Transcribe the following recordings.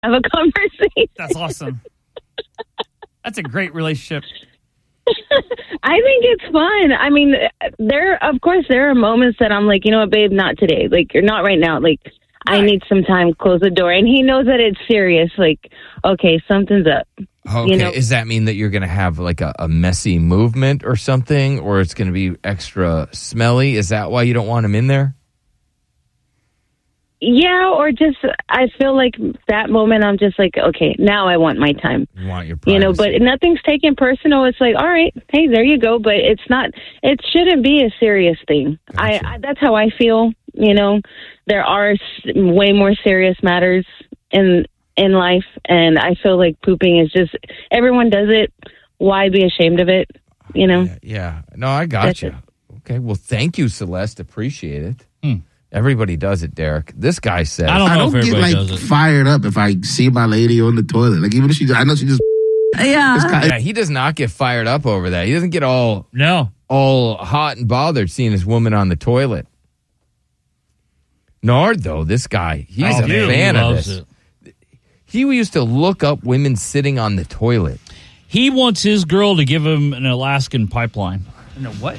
have a conversation. That's awesome. That's a great relationship. I think it's fun. I mean, there are moments that I'm like, you know what, babe, not today. Like, you're not right now. Like, right. I need some time. Close the door. And he knows that it's serious. Like, okay, something's up. Okay, does that mean that you're going to have like a messy movement or something, or it's going to be extra smelly? Is that why you don't want him in there? Yeah, or just I feel like that moment I'm just like, okay, now I want my time. You want your privacy. But nothing's taken personal. It's like, all right, hey, there you go. But it shouldn't be a serious thing. Gotcha. That's how I feel. There are way more serious matters in life, and I feel like pooping is just, everyone does it. Why be ashamed of it? Yeah. No, I got you. Okay, well, thank you, Celeste. Appreciate it. Everybody does it, Derek. This guy says, I don't get fired up if I see my lady on the toilet. Like, even if I know she just. Yeah, he does not get fired up over that. He doesn't get all hot and bothered seeing his woman on the toilet. Nard, though, this guy, he's a fan of this. It. He used to look up women sitting on the toilet. He wants his girl to give him an Alaskan pipeline. No, what?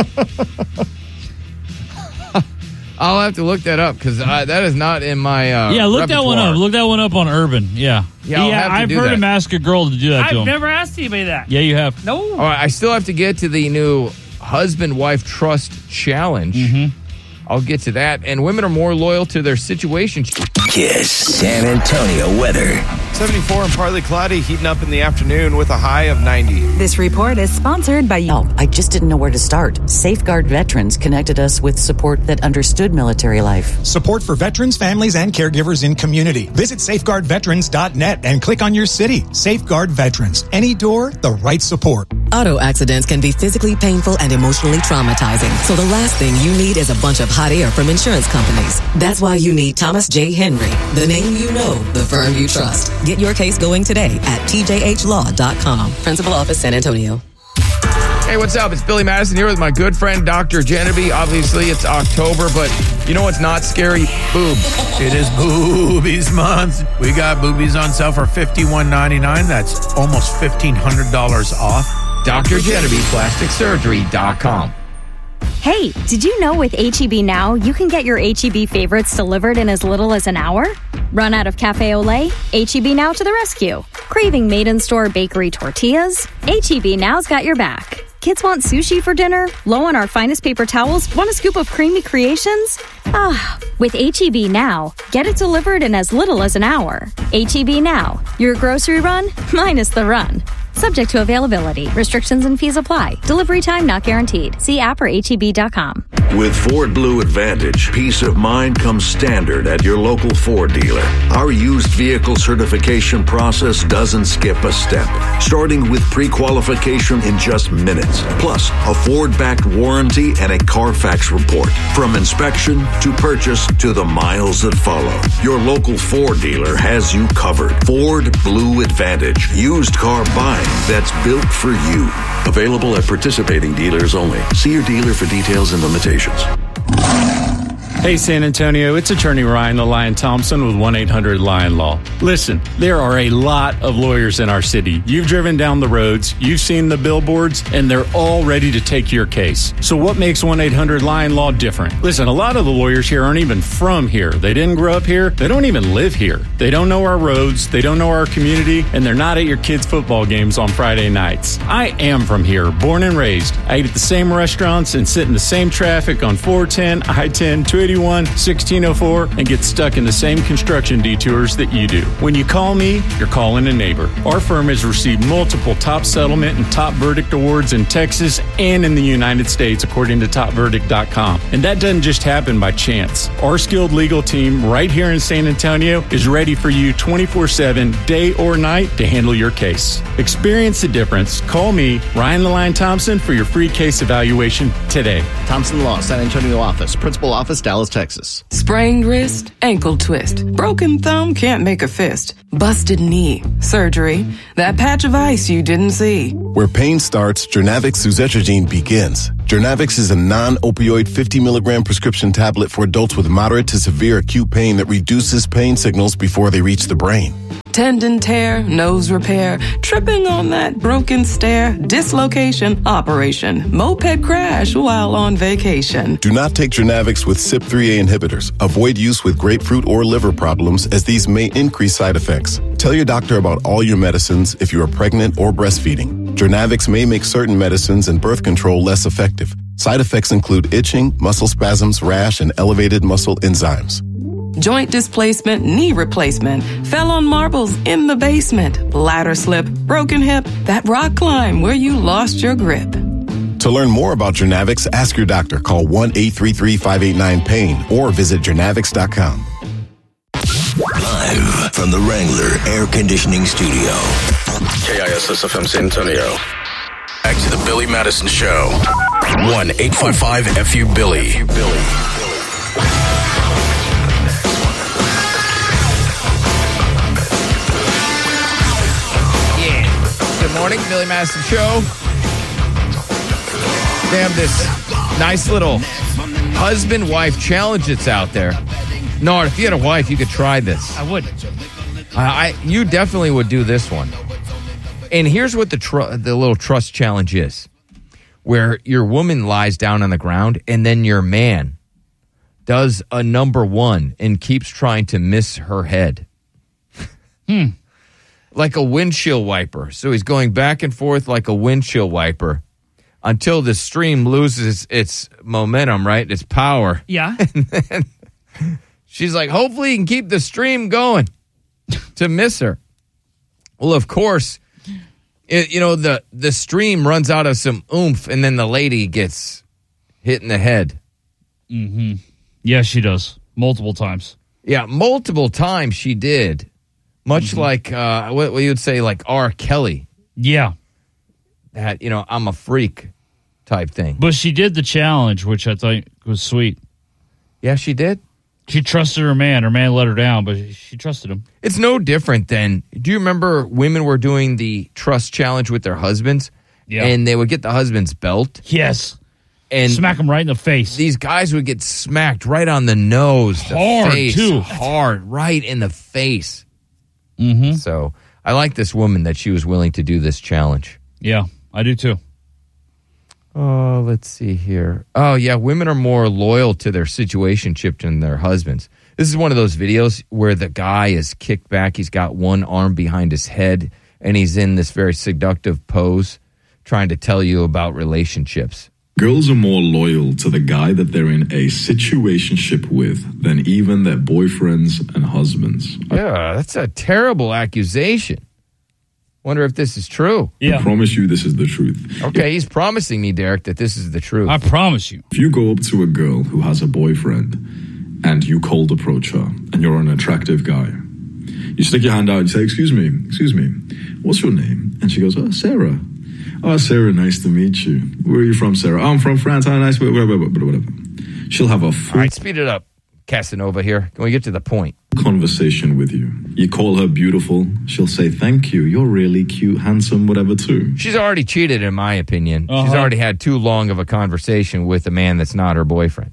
I'll have to look that up because that is not in my look repertoire. that one up. Look that one up on Urban. Yeah. I've heard him ask a girl to do that to him. I've never asked anybody that. Yeah, you have. No. All right, I still have to get to the new husband-wife trust challenge. Mm-hmm. I'll get to that. And women are more loyal to their situation. Kiss San Antonio weather. 74 and partly cloudy, heating up in the afternoon with a high of 90. This report is sponsored by... I just didn't know where to start. Safeguard Veterans connected us with support that understood military life. Support for veterans, families, and caregivers in community. Visit safeguardveterans.net and click on your city. Safeguard Veterans. Any door, the right support. Auto accidents can be physically painful and emotionally traumatizing. So the last thing you need is a bunch of hot air from insurance companies. That's why you need Thomas J. Henry, the name you know, the firm you trust. Get your case going today at tjhlaw.com. Principal Office, San Antonio. Hey, what's up? It's Billy Madison here with my good friend, Dr. Genevieve. Obviously, it's October, but you know what's not scary? Boobs. It is boobies month. We got boobies on sale for $51.99. That's almost $1,500 off. Dr. Genevieve, PlasticSurgery.com. Hey, did you know with H-E-B Now, you can get your H-E-B favorites delivered in as little as an hour? Run out of Cafe Olé? H-E-B Now to the rescue. Craving made-in-store bakery tortillas? H-E-B Now's got your back. Kids want sushi for dinner? Low on our finest paper towels? Want a scoop of creamy creations? With H-E-B Now, get it delivered in as little as an hour. H-E-B Now, your grocery run minus the run. Subject to availability. Restrictions and fees apply. Delivery time not guaranteed. See app or HEB.com. With Ford Blue Advantage, peace of mind comes standard at your local Ford dealer. Our used vehicle certification process doesn't skip a step, starting with pre-qualification in just minutes. Plus, a Ford-backed warranty and a Carfax report. From inspection to purchase to the miles that follow. Your local Ford dealer has you covered. Ford Blue Advantage. Used car buying that's built for you. Available at participating dealers only. See your dealer for details and limitations. Hey, San Antonio, it's attorney Ryan the Lion Thompson with 1-800-LION-LAW. Listen, there are a lot of lawyers in our city. You've driven down the roads, you've seen the billboards, and they're all ready to take your case. So what makes 1-800-LION-LAW different? Listen, a lot of the lawyers here aren't even from here. They didn't grow up here. They don't even live here. They don't know our roads. They don't know our community, and they're not at your kids' football games on Friday nights. I am from here, born and raised. I eat at the same restaurants and sit in the same traffic on 410, I-10, 281, 1604, and get stuck in the same construction detours that you do. When you call me, you're calling a neighbor. Our firm has received multiple top settlement and top verdict awards in Texas and in the United States, according to topverdict.com. And that doesn't just happen by chance. Our skilled legal team right here in San Antonio is ready for you 24/7, day or night, to handle your case. Experience the difference. Call me, Ryan the Lion Thompson, for your free case evaluation today. Thompson Law, San Antonio office. Principal office, Dallas, Texas. Sprained wrist, ankle twist, broken thumb, can't make a fist, busted knee, surgery, that patch of ice you didn't see. Where pain starts, Jernavix suzetrigine begins. Jernavix is a non-opioid 50-milligram prescription tablet for adults with moderate to severe acute pain that reduces pain signals before they reach the brain. tendon tear, nose repair, tripping on that broken stair, dislocation, operation, moped crash while on vacation. Do not take Jernavix with CYP3A inhibitors. Avoid use with grapefruit or liver problems, as these may increase side effects. Tell your doctor about all your medicines if you are pregnant or breastfeeding. Jernavix may make certain medicines and birth control less effective. Side effects include itching, muscle spasms, rash, and elevated muscle enzymes. Joint displacement, knee replacement, fell on marbles in the basement, ladder slip, broken hip, that rock climb where you lost your grip. To learn more about Jernavix, ask your doctor. Call 1-833-589-PAIN or visit Jernavix.com. Live from the Wrangler Air Conditioning Studio. KISS FM San Antonio. Back to the Billy Madison Show. 1-855-FU-BILLY. Yeah. Good morning, Billy Madison Show. They have this nice little husband-wife challenge that's out there. Nard, if you had a wife, you could try this. I would. You definitely would do this one. And here's what the little trust challenge is, where your woman lies down on the ground and then your man does a number one and keeps trying to miss her head. Like a windshield wiper. So he's going back and forth like a windshield wiper until the stream loses its momentum, right? Its power. Yeah. And then she's like, hopefully you can keep the stream going to miss her. Well, of course, the stream runs out of some oomph, and then the lady gets hit in the head. Mm-hmm. Yeah, she does. Multiple times. Yeah, multiple times she did. Much like, what you would say, like R. Kelly. Yeah. That, I'm a freak type thing. But she did the challenge, which I thought was sweet. Yeah, she did? She trusted her man. Her man let her down, but she trusted him. It's no different than, do you remember women were doing the trust challenge with their husbands? Yeah. And they would get the husband's belt. Yes. And smack him right in the face. These guys would get smacked right on the nose. The hard, face, too. Hard, right in the face. Mm-hmm. So I like this woman that she was willing to do this challenge. Yeah, I do too. Oh, let's see here. Oh, yeah, women are more loyal to their situationship than their husbands. This is one of those videos where the guy is kicked back. He's got one arm behind his head, and he's in this very seductive pose trying to tell you about relationships. Girls are more loyal to the guy that they're in a situationship with than even their boyfriends and husbands. Yeah, that's a terrible accusation. Wonder if this is true. Yeah. I promise you this is the truth. Okay, he's promising me, Derek, that this is the truth. I promise you. If you go up to a girl who has a boyfriend and you cold approach her and you're an attractive guy, you stick your hand out and say, excuse me, what's your name? And she goes, oh, Sarah. Oh, Sarah, nice to meet you. Where are you from, Sarah? Oh, I'm from France. Oh, nice. Whatever. She'll have a full... All right, speed it up, Casanova here. Can we get to the point? Conversation with you. You call her beautiful. She'll say, thank you. You're really cute, handsome, whatever, too. She's already cheated, in my opinion. Uh-huh. She's already had too long of a conversation with a man that's not her boyfriend.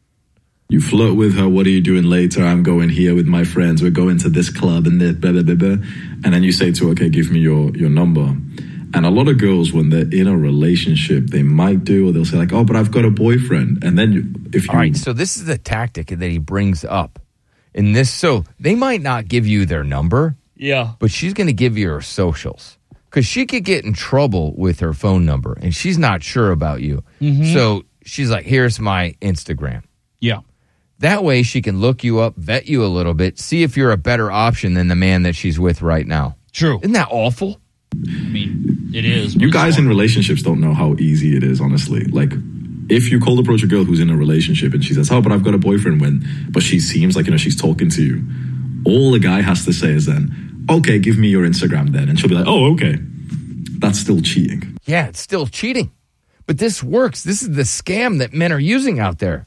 You flirt with her. What are you doing later? I'm going here with my friends. We're going to this club and this, blah, blah, blah, blah. And then you say to her, okay, give me your number. And a lot of girls, when they're in a relationship, they might do, or they'll say like, oh, but I've got a boyfriend. And then All right, so this is the tactic that he brings up in this. So they might not give you their number. Yeah. But she's going to give you her socials. Because she could get in trouble with her phone number, and she's not sure about you. Mm-hmm. So she's like, here's my Instagram. Yeah. That way she can look you up, vet you a little bit, see if you're a better option than the man that she's with right now. True. Isn't that awful? I mean, it is. You guys in relationships don't know how easy it is, honestly. Like, if you cold approach a girl who's in a relationship and she says, oh, but I've got a boyfriend, but she seems like, she's talking to you, all the guy has to say is then, okay, give me your Instagram then. And she'll be like, oh, okay. That's still cheating. Yeah, it's still cheating. But this works. This is the scam that men are using out there.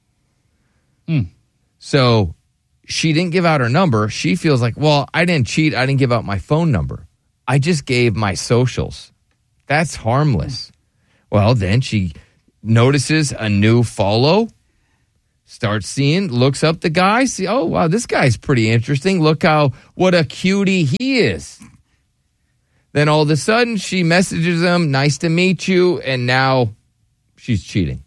So she didn't give out her number. She feels like, well, I didn't cheat. I didn't give out my phone number. I just gave my socials. That's harmless. Well, then she notices a new follow. looks up the guy, see, oh, wow, this guy's pretty interesting. Look what a cutie he is. Then all of a sudden, she messages him, nice to meet you, and now she's cheating.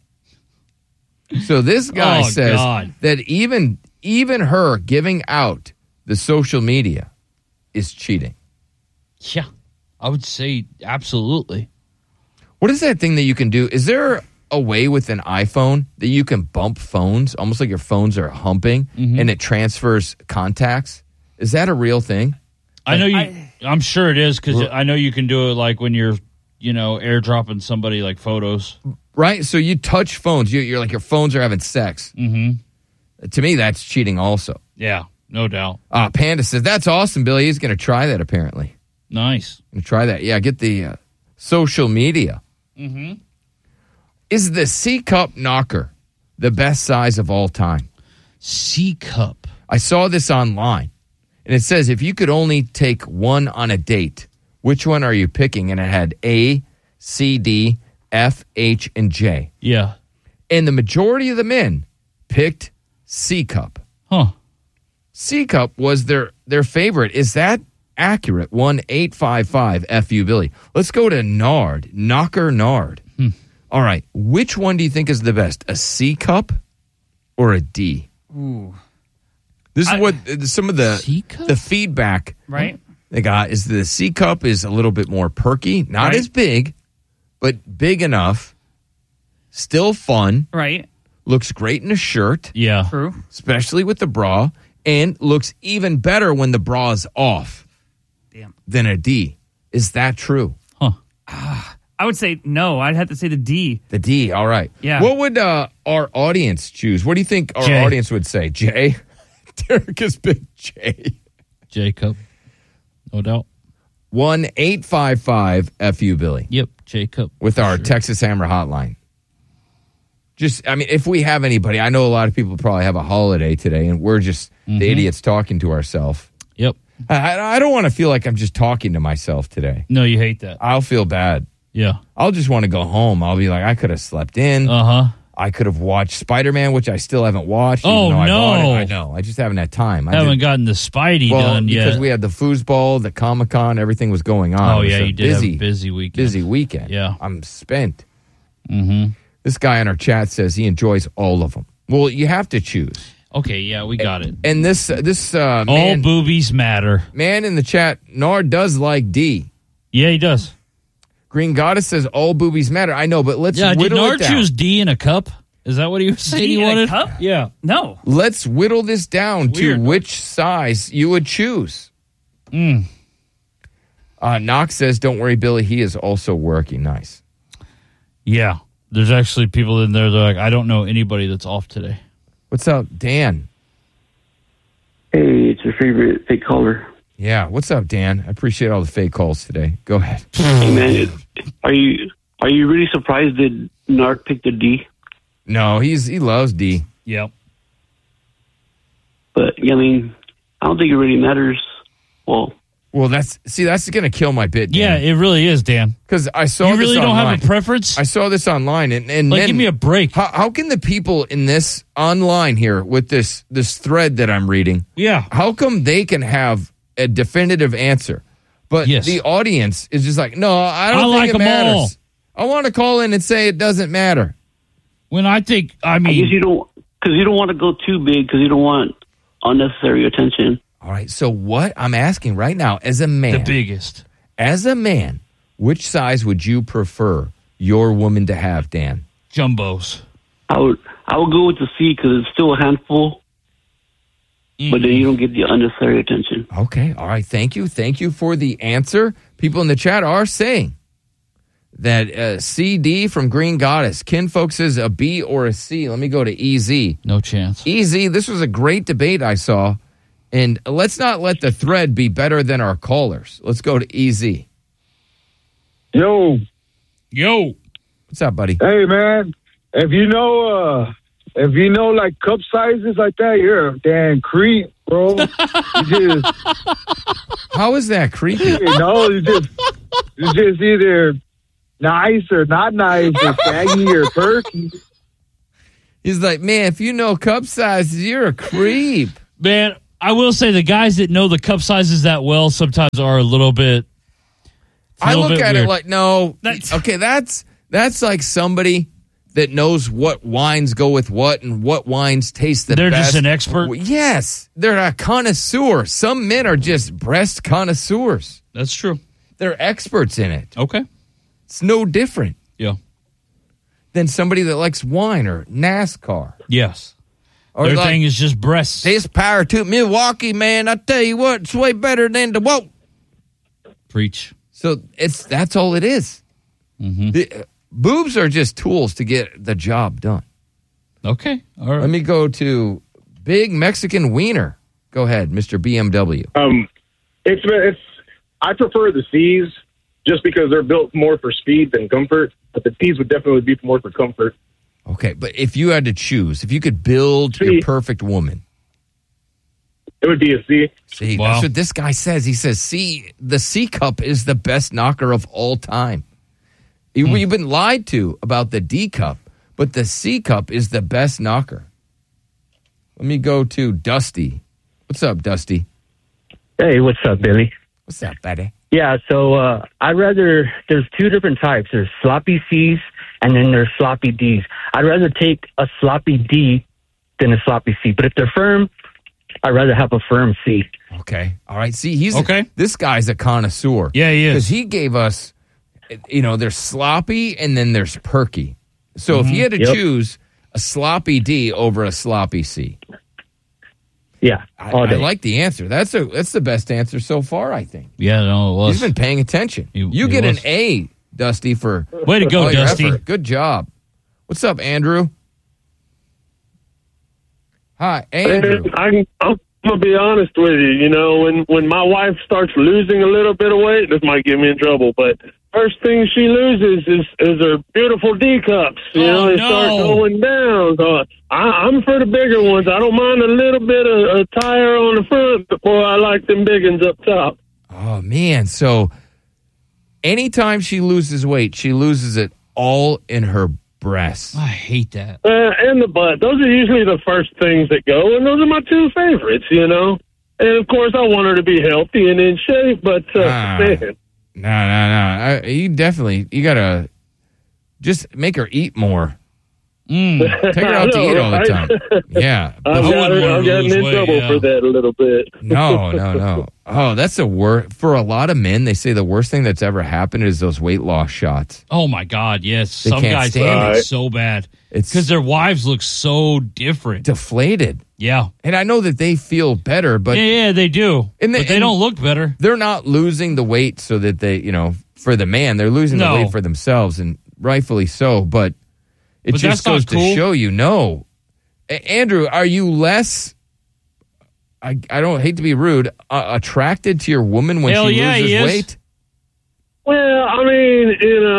So this guy says that even her giving out the social media is cheating. Yeah, I would say absolutely. What is that thing that you can do? Is there a way with an iPhone that you can bump phones, almost like your phones are humping, and it transfers contacts? Is that a real thing? I know I'm sure it is, because I know you can do it like when you're, airdropping somebody like photos. Right? So you touch phones. You're like your phones are having sex. Mm-hmm. To me, that's cheating also. Yeah, no doubt. Panda says, that's awesome, Billy. He's going to try that, apparently. Nice. Going to try that. Yeah, get the social media. Mm-hmm. Is the C-cup knocker the best size of all time? C-cup. I saw this online, and it says if you could only take one on a date, which one are you picking? And it had A, C, D, F, H, and J. Yeah. And the majority of the men picked C-cup. Huh. C-cup was their favorite. Is that accurate? 1-855-FU Billy. Let's go to Nard. Knocker Nard. All right. Which one do you think is the best? A C-cup or a D? Ooh. This is what some of the feedback they got is the C-cup is a little bit more perky. Not as big, but big enough. Still fun. Right. Looks great in a shirt. Yeah. True. Especially with the bra. And looks even better when the bra is off. Damn. Than a D. Is that true? Huh. I would say no. I'd have to say the D. The D. All right. Yeah. What would our audience choose? What do you think our audience would say? J? Derek has been J. Jacob. No doubt. 1-855-FU Billy. Yep. Jacob. With our Texas Hammer hotline. If we have anybody, I know a lot of people probably have a holiday today, and we're just the idiots talking to ourselves. Yep. I don't want to feel like I'm just talking to myself today. No, you hate that. I'll feel bad. Yeah. I'll just want to go home. I'll be like, I could have slept in. Uh-huh. I could have watched Spider-Man, which I still haven't watched. Oh, no. I know. I just haven't had time. I haven't gotten the Spidey done yet. Because we had the foosball, the Comic-Con, everything was going on. Oh, yeah, you did have a busy weekend. Busy weekend. Yeah. I'm spent. Mm-hmm. This guy in our chat says he enjoys all of them. Well, you have to choose. Okay, yeah, we got it. And this all man, boobies matter. Man in the chat, Nard does like D. Yeah, he does. Green Goddess says all boobies matter. I know, but let's whittle did Nard it down. choose D in a cup? Is that what he was saying? He wanted? A cup? Yeah. No. Let's whittle this down to which size you would choose. Knox says, don't worry, Billy. He is also working. Nice. Yeah. There's actually people in there that are like, I don't know anybody that's off today. What's up, Dan? Hey, it's your favorite fake caller. Yeah. What's up, Dan? I appreciate all the fake calls today. Go ahead. Hey, man. Are you really surprised that Nard picked a D? No, he loves D. Yep. But I mean, I don't think it really matters. Well, that's going to kill my bit, Dan. Yeah, it really is, Dan. Because I saw you really this don't online. have a preference? I saw this online, and like, then, give me a break. How can the people in this online here with this thread that I'm reading? Yeah. How come they can have a definitive answer, but the audience is just like, no, I don't think it matters. I want to call in and say it doesn't matter. When I think, I guess you don't want to go too big because you don't want unnecessary attention. All right. So what I'm asking right now, as a man, the biggest, as a man, which size would you prefer your woman to have, Dan? Jumbos. I would go with the C because it's still a handful, but then you don't get the unnecessary attention. Okay. All right. Thank you. Thank you for the answer. People in the chat are saying that CD from Green Goddess. Kinfolk says a B or a C. Let me go to EZ. No chance. EZ, this was a great debate I saw. And let's not let the thread be better than our callers. Let's go to EZ. Yo. What's up, buddy? Hey, man. If you know like cup sizes like that, you're a damn creep, bro. How is that creepy? It's just either nice or not nice, or saggy or perky. He's like, man, if you know cup sizes, you're a creep. Man, I will say the guys that know the cup sizes that well sometimes are a little bit. I look at weird. it like, no, okay, that's like somebody that knows what wines go with what and what wines taste the They're best. just an expert? Yes, they're a connoisseur. Some men are just breast connoisseurs. That's true. They're experts in it. Okay. It's no different. Yeah. Than somebody that likes wine or NASCAR. Yes. Or Their like, thing is just breasts. This power to Milwaukee, man, I tell you what, it's way better than the whoa. Preach. So that's all it is. Mm-hmm. Boobs are just tools to get the job done. Okay. All right. Let me go to Big Mexican Wiener. Go ahead, Mr. BMW. I prefer the C's just because they're built more for speed than comfort. But the C's would definitely be more for comfort. Okay, but if you had to choose, if you could build your perfect woman, it would be a C. See, that's what this guy says. He says, "C, the C cup is the best knocker of all time." You've been lied to about the D cup, but the C cup is the best knocker. Let me go to Dusty. What's up, Dusty? Hey, what's up, Billy? What's up, buddy? Yeah, so I'd rather, there's two different types. There's sloppy C's and then there's sloppy D's. I'd rather take a sloppy D than a sloppy C. But if they're firm, I'd rather have a firm C. Okay. All right. See, this guy's a connoisseur. Yeah, he is. Because he gave us, there's sloppy and then there's perky. So if you had to choose a sloppy D over a sloppy C. Yeah, I like the answer. That's the best answer so far, I think. Yeah, no, it was. He's been paying attention. You get an A, Dusty, for way to go, Dusty. Effort. Good job. What's up, Andrew? Hi, Andrew. I'm gonna be honest with you. You know, when my wife starts losing a little bit of weight, this might get me in trouble. But first thing she loses is her beautiful D cups. You know, they start going down. So I'm for the bigger ones. I don't mind a little bit of tire on the front, but boy, I like them big ones up top. Oh man! So anytime she loses weight, she loses it all in her breasts. I hate that. And the butt. Those are usually the first things that go, and those are my two favorites, you know. And, of course, I want her to be healthy and in shape, but, man. No. You got to just make her eat more. Take her out to eat all the time. Yeah. I've gotten in trouble for that a little bit. No. Oh, that's the worst. For a lot of men, they say the worst thing that's ever happened is those weight loss shots. Oh, my God, yes. They Some can't guys stand hate it. it so bad. It's because their wives look so different. Deflated. Yeah. And I know that they feel better, but... Yeah, they do. But they don't look better. They're not losing the weight so that they, for the man. They're losing the weight for themselves, and rightfully so, but... It just goes to show you, no. Andrew, are you less, I don't hate to be rude, attracted to your woman when she loses weight? Well, I mean,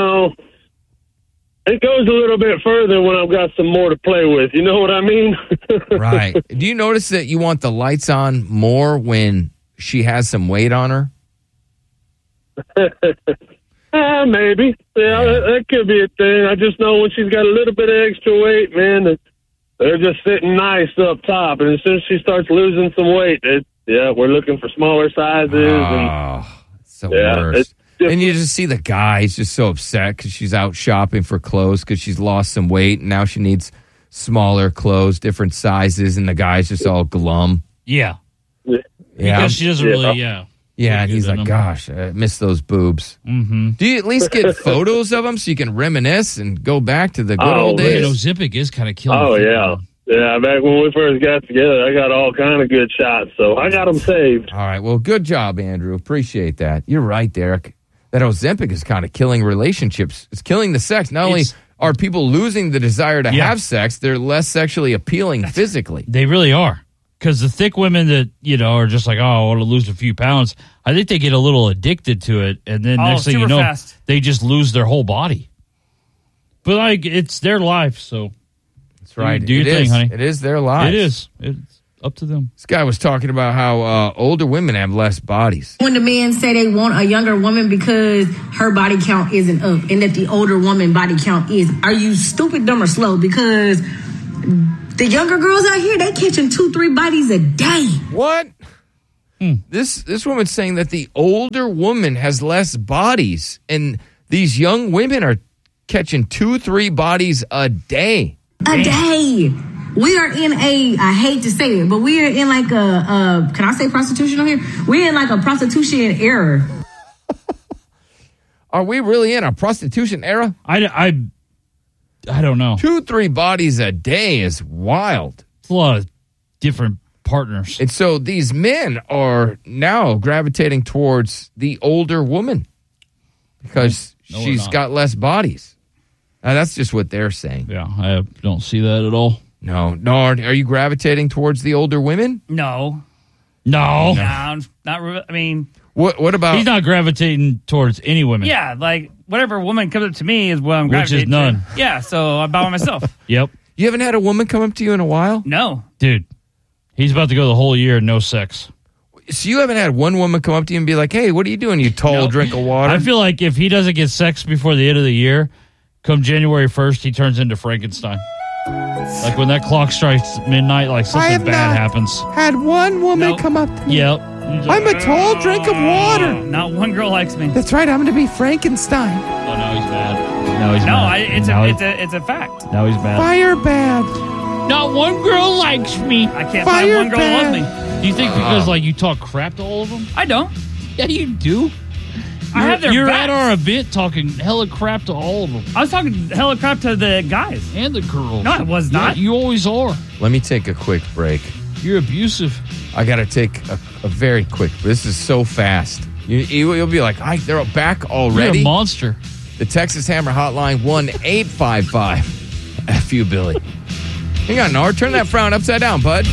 it goes a little bit further when I've got some more to play with. You know what I mean? Right. Do you notice that you want the lights on more when she has some weight on her? Maybe. Yeah, that could be a thing. I just know when she's got a little bit of extra weight, man, they're just sitting nice up top. And as soon as she starts losing some weight, we're looking for smaller sizes. It's the worst. And you just see the guy, he's just so upset because she's out shopping for clothes because she's lost some weight and now she needs smaller clothes, different sizes, and the guy's just all glum. Yeah. Because she doesn't really, Yeah, and he's like, gosh, I miss those boobs. Mm-hmm. Do you at least get photos of them so you can reminisce and go back to the good old days? Ozempic is kind of killing. Oh, yeah. Yeah, back when we first got together, I got all kind of good shots, so I got them saved. All right, well, good job, Andrew. Appreciate that. You're right, Derek. That Ozempic is kind of killing relationships. It's killing the sex. Not only are people losing the desire to have sex, they're less sexually appealing physically. They really are. Because the thick women that, are just like, I want to lose a few pounds, I think they get a little addicted to it. And then next thing you know, they just lose their whole body. But, it's their life, so. That's right. Do your thing, honey. It is their life. It is. It's up to them. This guy was talking about how older women have less bodies. When the men say they want a younger woman because her body count isn't up and that the older woman body count is, are you stupid, dumb, or slow? Because The younger girls out here, they catching 2-3 bodies a day. What? This woman's saying that the older woman has less bodies, and these young women are catching 2-3 bodies a day. A day. We are in I hate to say it, but we are in like can I say prostitution on here? We're in like a prostitution era. Are we really in a prostitution era? I don't know. 2-3 bodies a day is wild. It's a lot of different partners. And so these men are now gravitating towards the older woman because she's got less bodies. Now, that's just what they're saying. Yeah, I don't see that at all. No. Are you gravitating towards the older women? No. No, not really. I mean, what about? He's not gravitating towards any women. Yeah, like whatever woman comes up to me is what I'm gravitating. Which is none. To. Yeah, so I'm by myself. Yep. You haven't had a woman come up to you in a while? No, dude. He's about to go the whole year no sex. So you haven't had one woman come up to you and be like, "Hey, what are you doing? You tall drink of water." I feel like if he doesn't get sex before the end of the year, come January 1st, he turns into Frankenstein. Like when that clock strikes midnight, like something bad happens. Had one woman come up to me. Yep. I'm a tall drink of water. Not one girl likes me. That's right. I'm going to be Frankenstein. Oh, now he's mad. Now he's mad. It's a fact. Now he's mad. Fire bad. Not one girl likes me. I can't find one girl who loves me. Do you think because like you talk crap to all of them? I don't. Yeah, you do. I have their You're backs. at our event talking hella crap to all of them. I was talking hella crap to the guys. And the girls. No, I was not. Yeah, you always are. Let me take a quick break. You're abusive. I got to take a very quick. This is so fast. You'll be like, they're back already? You're a monster. The Texas Hammer Hotline, 1-855. F you, Billy. Hang on, Nard. Turn that frown upside down, bud.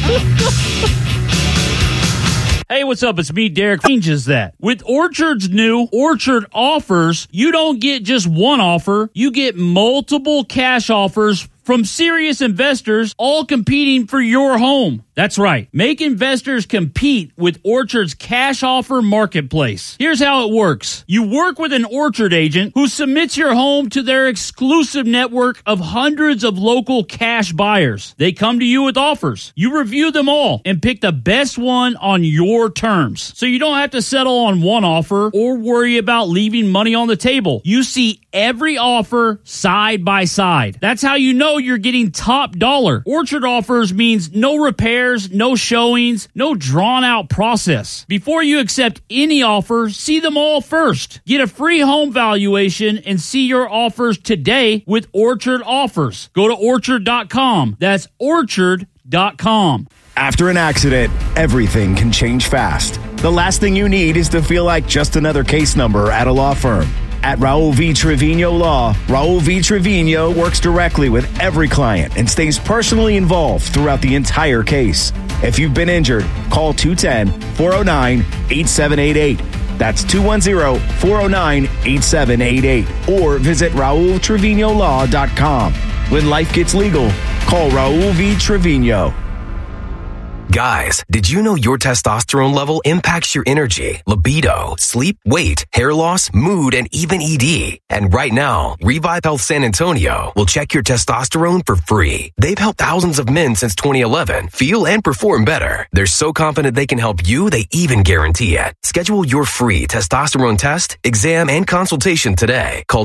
Hey, what's up? It's me, Derek. Changes that. With Orchard's new Orchard Offers, you don't get just one offer. You get multiple cash offers from serious investors, all competing for your home. That's right. Make investors compete with Orchard's cash offer marketplace. Here's how it works. You work with an Orchard agent who submits your home to their exclusive network of hundreds of local cash buyers. They come to you with offers. You review them all and pick the best one on your terms. So you don't have to settle on one offer or worry about leaving money on the table. You see every offer side by side. That's how you know you're getting top dollar. Orchard Offers means no repairs, no showings, no drawn out process. Before you accept any offer, see them all first. Get a free home valuation and see your offers today with Orchard Offers. Go to orchard.com. That's orchard.com. After an accident, everything can change fast. The last thing you need is to feel like just another case number at a law firm. At Raul V. Trevino Law, Raul V. Trevino works directly with every client and stays personally involved throughout the entire case. If you've been injured, call 210-409-8788. That's 210-409-8788. Or visit RaulTrevinoLaw.com. When life gets legal, call Raul V. Trevino. Guys, did you know your testosterone level impacts your energy, libido, sleep, weight, hair loss, mood, and even ED? And right now, Revive Health San Antonio will check your testosterone for free. They've helped thousands of men since 2011 feel and perform better. They're so confident they can help you, they even guarantee it. Schedule your free testosterone test, exam, and consultation today. Call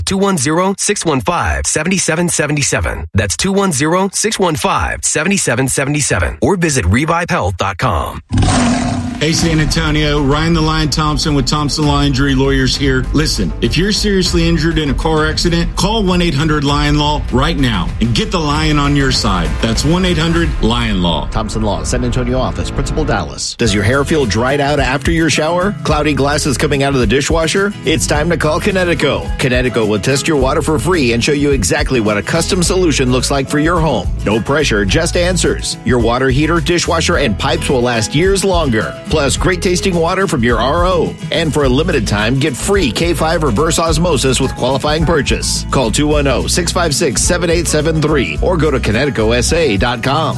210-615-7777. That's 210-615-7777. Or visit ReviveHealth.com. Hey, San Antonio, Ryan the Lion Thompson with Thompson Law Injury Lawyers here. Listen, if you're seriously injured in a car accident, call 1-800-LION-LAW right now and get the lion on your side. That's 1-800-LION-LAW. Thompson Law, San Antonio office, Principal Dallas. Does your hair feel dried out after your shower? Cloudy glasses coming out of the dishwasher? It's time to call Kinetico. Kinetico will test your water for free and show you exactly what a custom solution looks like for your home. No pressure, just answers. Your water heater, dishwasher, and pipes will last years longer. Plus, great tasting water from your RO. And for a limited time, get free K5 reverse osmosis with qualifying purchase. Call 210-656-7873 or go to KineticoSA.com.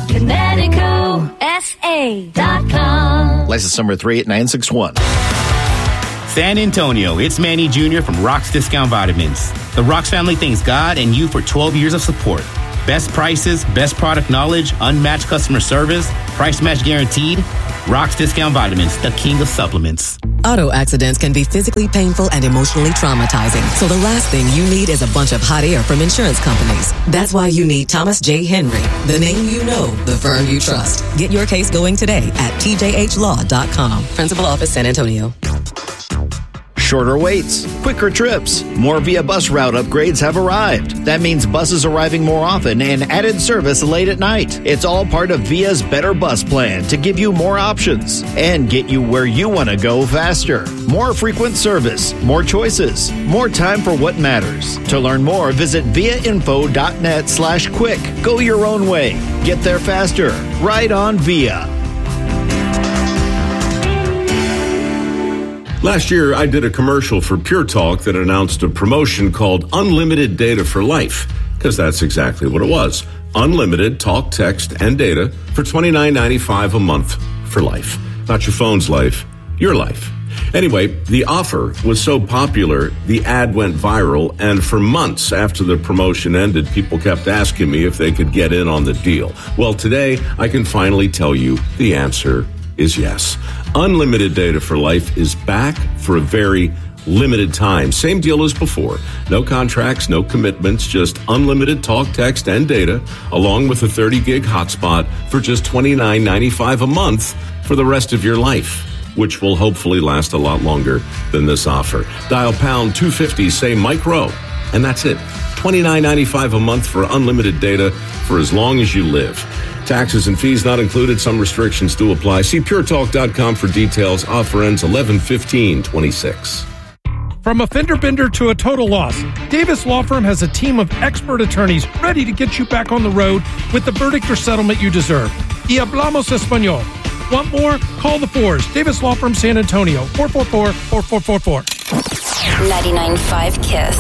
KineticoSA.com. License number 38961. San Antonio, it's Manny Jr. from Rock's Discount Vitamins. The Rock's family thanks God and you for 12 years of support. Best prices, best product knowledge, unmatched customer service, price match guaranteed. Rock's Discount Vitamins, the king of supplements. Auto accidents can be physically painful and emotionally traumatizing. So the last thing you need is a bunch of hot air from insurance companies. That's why you need Thomas J. Henry, the name you know, the firm you trust. Get your case going today at tjhlaw.com. Principal Office, San Antonio. Shorter waits, quicker trips, more Via bus route upgrades have arrived. That means buses arriving more often and added service late at night. It's all part of Via's Better Bus Plan to give you more options and get you where you want to go faster. More frequent service, more choices, more time for what matters. To learn more, visit viainfo.net/quick. Go your own way. Get there faster. Ride on Via. Last year, I did a commercial for Pure Talk that announced a promotion called Unlimited Data for Life, because that's exactly what it was. Unlimited talk, text, and data for $29.95 a month for life. Not your phone's life, your life. Anyway, the offer was so popular, the ad went viral, and for months after the promotion ended, people kept asking me if they could get in on the deal. Well, today, I can finally tell you the answer is yes. Unlimited Data for Life is back for a very limited time. Same deal as before. No contracts, no commitments, just unlimited talk, text, and data, along with a 30-gig hotspot for just $29.95 a month for the rest of your life, which will hopefully last a lot longer than this offer. Dial pound 250, say Mike Rowe, and that's it. $29.95 a month for unlimited data for as long as you live. Taxes and fees not included. Some restrictions do apply. See puretalk.com for details. Offer ends 11/15/26. From a fender bender to a total loss, Davis Law Firm has a team of expert attorneys ready to get you back on the road with the verdict or settlement you deserve. Y hablamos español. Want more? Call the Fours. Davis Law Firm, San Antonio. 444-4444. 99.5 KISS.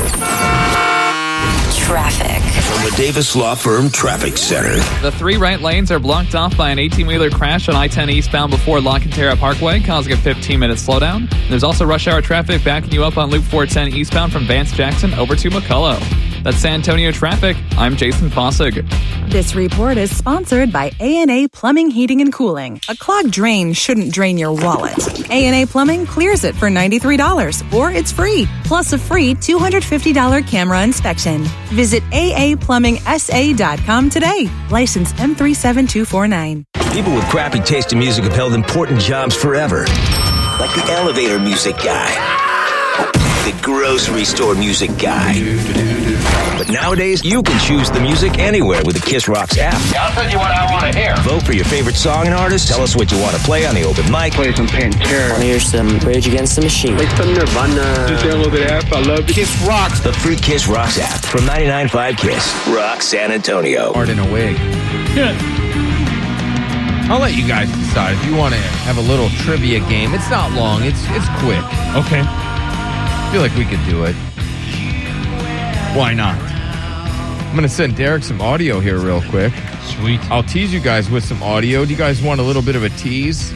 Traffic. From the Davis Law Firm Traffic Center. The 3 right lanes are blocked off by an 18-wheeler crash on I-10 eastbound before La Cantera Parkway, causing a 15-minute slowdown. There's also rush hour traffic backing you up on Loop 410 eastbound from Vance Jackson over to McCullough. That's San Antonio traffic. I'm Jason Fossig. This report is sponsored by A&A Plumbing, Heating, and Cooling. A clogged drain shouldn't drain your wallet. A&A Plumbing clears it for $93, or it's free, plus a free $250 camera inspection. Visit aaplumbingsa.com today. License M37249. People with crappy taste in music have held important jobs forever. Like the elevator music guy. The grocery store music guy. But nowadays, you can choose the music anywhere with the Kiss Rocks app. I'll tell you what I want to hear. Vote for your favorite song and artist. Tell us what you want to play on the open mic. Play some Pantera. I want to hear some Rage Against the Machine. Play some Nirvana. Just download the app. I love it. Kiss Rocks. The free Kiss Rocks app from 99.5 Kiss. Rock San Antonio. Art in a wig. Yeah. I'll let you guys decide if you want to have a little trivia game. It's not long. It's quick. Okay. I feel like we could do it. Why not? I'm going to send Derek some audio here real quick. Sweet. I'll tease you guys with some audio. Do you guys want a little bit of a tease?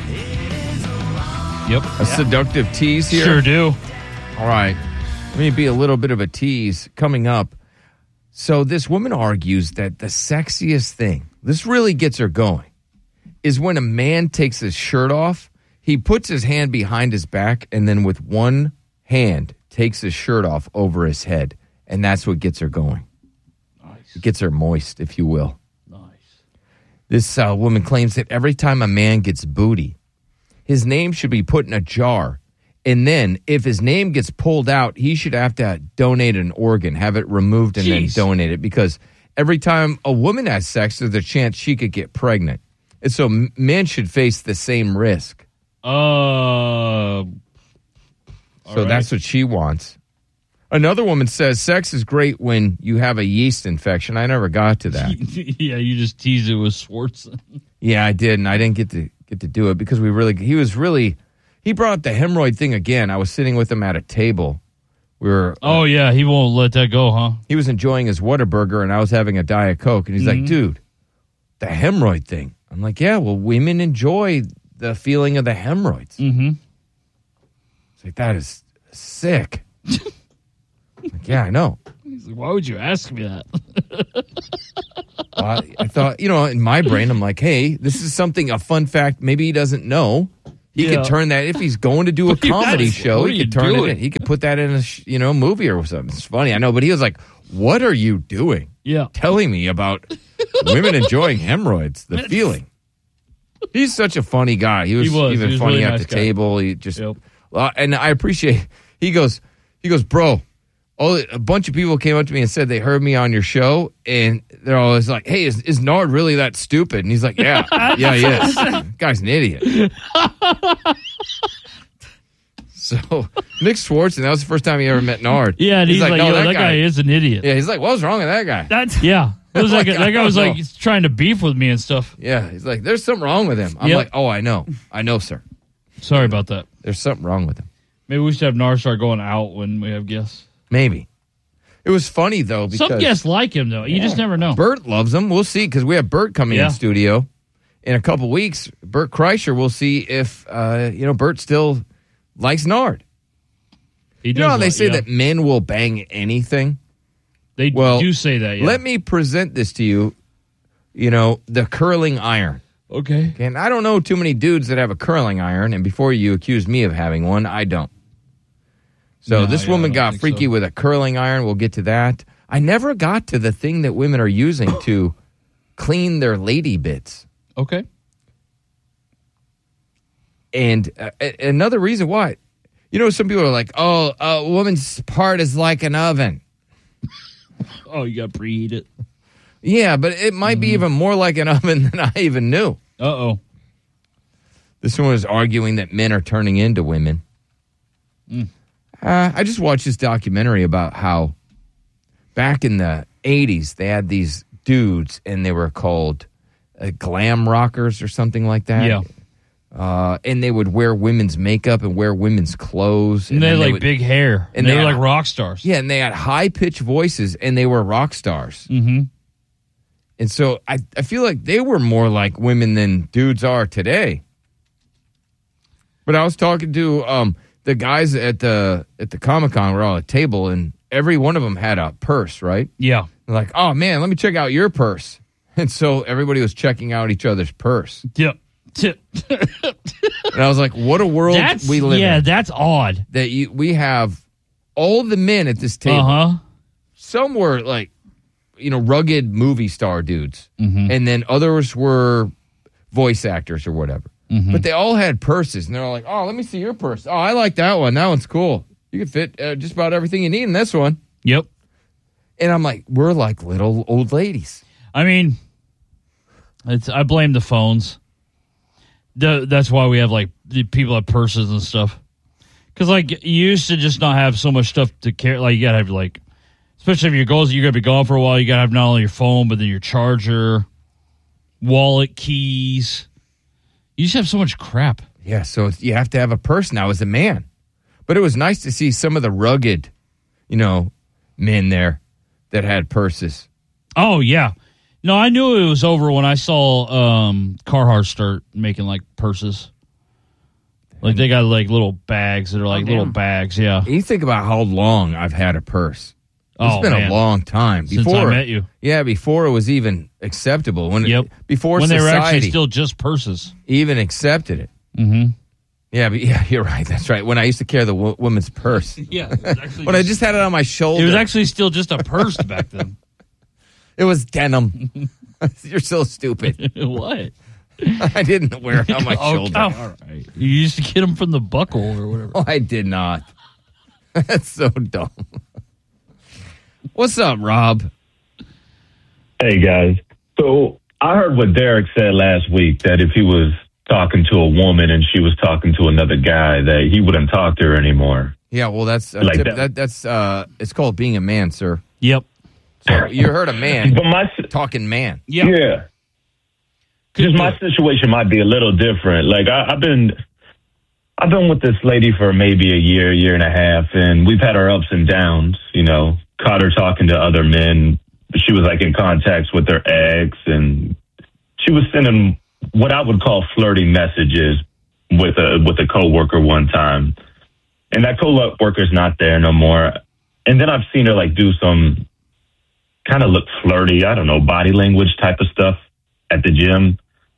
Yep. A seductive tease here? Sure do. All right. Let me be a little bit of a tease coming up. So this woman argues that the sexiest thing, this really gets her going, is when a man takes his shirt off, he puts his hand behind his back, and then with one hand takes his shirt off over his head. And that's what gets her going. Nice. It gets her moist, if you will. Nice. This woman claims that every time a man gets booty, his name should be put in a jar. And then if his name gets pulled out, he should have to donate an organ, have it removed and then donate it. Because every time a woman has sex, there's a chance she could get pregnant. And so men should face the same risk. So that's what she wants. Another woman says sex is great when you have a yeast infection. I never got to that. Yeah, you just teased it with Schwartz. Yeah, I did, and I didn't get to do it because he brought up the hemorrhoid thing again. I was sitting with him at a table. We were he won't let that go, huh? He was enjoying his Whataburger, and I was having a Diet Coke, and he's like, dude, the hemorrhoid thing. I'm like, yeah, well, women enjoy the feeling of the hemorrhoids. Mm-hmm. It's like, that is sick. Like, yeah, I know. He's like, why would you ask me that? I thought, in my brain, I'm like, hey, this is a fun fact maybe he doesn't know. He could turn that, if he's going to do a comedy show, he could turn it in. He could put that in a movie or something. It's funny, I know, but he was like, what are you doing? Yeah. Telling me about women enjoying hemorrhoids, the feeling. He's such a funny guy. He was even funny really at nice the guy. table. He just, and I appreciate, he goes, bro, a bunch of people came up to me and said they heard me on your show, and they're always like, hey, is Nard really that stupid? And he's like, yeah, he is. Guy's an idiot. So Nick Swartzen, that was the first time he ever met Nard. Yeah, and he's like, no, that guy is an idiot. Yeah, he's like, what was wrong with that guy? It was that guy was like trying to beef with me and stuff. Yeah, he's like, there's something wrong with him. I'm like, oh, I know, sir. Sorry about that. There's something wrong with him. Maybe we should have Nard start going out when we have guests. Maybe. It was funny, though, because some guests like him, though. You just never know. Bert loves him. We'll see, because we have Bert coming in studio in a couple weeks. Bert Kreischer, we'll see if, Bert still likes Nard. He does they say that men will bang anything? They do say that, yeah. Let me present this to you, the curling iron. Okay. And I don't know too many dudes that have a curling iron, and before you accuse me of having one, I don't. So this woman got freaky with a curling iron. We'll get to that. I never got to the thing that women are using to clean their lady bits. Okay. And another reason why, some people are like, oh, a woman's part is like an oven. Oh, you got to preheat it. Yeah, but it might be even more like an oven than I even knew. Uh-oh. This one was arguing that men are turning into women. I just watched this documentary about how back in the 80s, they had these dudes, and they were called glam rockers or something like that. Yeah. And they would wear women's makeup and wear women's clothes. And they had big hair. And they were like rock stars. Yeah, and they had high-pitched voices, and they were rock stars. Mm-hmm. And so I feel like they were more like women than dudes are today. But I was talking to the guys at the Comic-Con. We're all at a table, and every one of them had a purse, right? Yeah. They're like, oh, man, let me check out your purse. And so everybody was checking out each other's purse. Yep. And I was like, what a world we live in. Yeah, that's odd. That we have all the men at this table. Uh-huh. Some were like, rugged movie star dudes. Mm-hmm. And then others were voice actors or whatever. Mm-hmm. But they all had purses. And they're all like, oh, let me see your purse. Oh, I like that one. That one's cool. You can fit just about everything you need in this one. Yep. And I'm like, we're like little old ladies. I mean, I blame the phones. That's why we have like people have purses and stuff. Because like you used to just not have so much stuff to carry. Like you gotta have like, especially if you're gonna be gone for a while, you gotta have not only your phone but then your charger, wallet, keys. You just have so much crap. Yeah, so you have to have a purse now as a man. But it was nice to see some of the rugged, men there that had purses. Oh yeah. No, I knew it was over when I saw Carhartt start making like purses. Like they got like little bags that are like little bags, yeah. You think about how long I've had a purse. It's been a long time. Since I met you. Yeah, before it was even acceptable. Before when society they were actually still just purses. Even accepted it. Mm-hmm. Yeah, but you're right. That's right. When I used to carry the woman's purse. Yeah. When I just had it on my shoulder. It was actually still just a purse back then. It was denim. You're so stupid. What? I didn't wear it on my shoulder. All right. You used to get them from the buckle or whatever. Oh, I did not. That's so dumb. What's up, Rob? Hey, guys. So I heard what Derek said last week, that if he was talking to a woman and she was talking to another guy, that he wouldn't talk to her anymore. Yeah, well, that's it's called being a man, sir. Yep. So you heard a man talking man. Yeah. Just my situation might be a little different. Like I've been with this lady for maybe a year and a half, and we've had our ups and downs, caught her talking to other men. She was like in contact with her ex, and she was sending what I would call flirty messages with a coworker one time. And that coworker's not there no more. And then I've seen her like do some kind of look flirty. I don't know, body language type of stuff at the gym.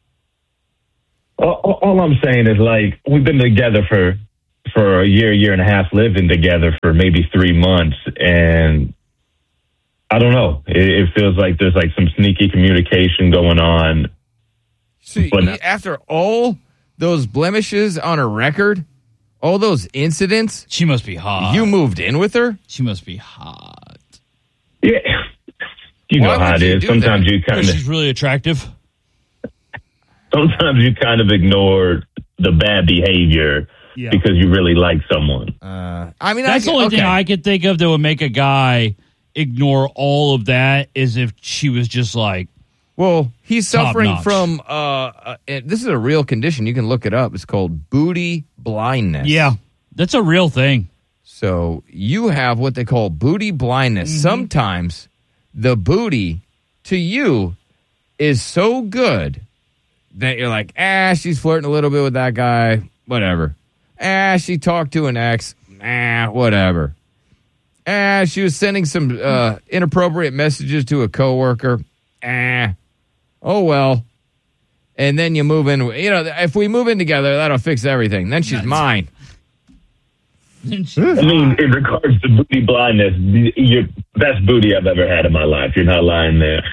All I'm saying is, like, we've been together for a year and a half, living together for maybe 3 months, and I don't know. It feels like there's like some sneaky communication going on. So after all those blemishes on her record, all those incidents, she must be hot. You moved in with her? She must be hot. Yeah. You know how it is. Sometimes you kind of... She's really attractive. Sometimes you kind of ignore the bad behavior because you really like someone. I mean, that's the only thing I could think of that would make a guy ignore all of that is if she was just like, well, he's suffering top-notch. from this is a real condition. You can look it up. It's called booty blindness. Yeah, that's a real thing. So you have what they call booty blindness. Mm-hmm. Sometimes the booty to you is so good that you're like, she's flirting a little bit with that guy, whatever. She talked to an ex, whatever. She was sending some inappropriate messages to a coworker. Oh, well. And then you move in. You know, if we move in together, that'll fix everything. Then she's mine. I mean, in regards to booty blindness, your best booty I've ever had in my life. You're not lying there.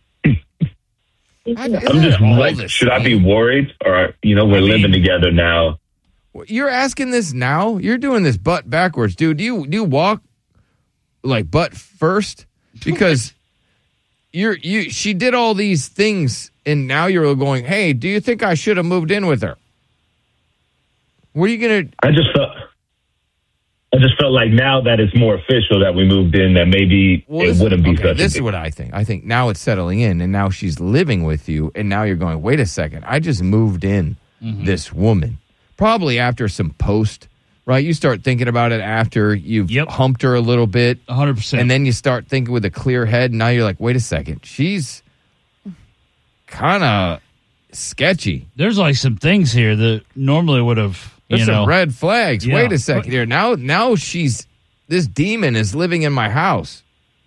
I'm just like, should I be worried? Or, we're living together now. You're asking this now? You're doing this butt backwards, dude. Do you walk like butt first? Because she did all these things, and now you're going, hey, do you think I should have moved in with her? What are you gonna? I just felt like now that it's more official that we moved in, that maybe it wouldn't be such. This is what I think. I think now it's settling in, and now she's living with you, and now you're going, wait a second, I just moved in this woman. Probably after some post, right? You start thinking about it after you've humped her a little bit. 100%. And then you start thinking with a clear head, and now you're like, wait a second, she's kind of sketchy. There's like some things here that normally would have, There's some red flags. Yeah. Wait a second here. Now this demon is living in my house.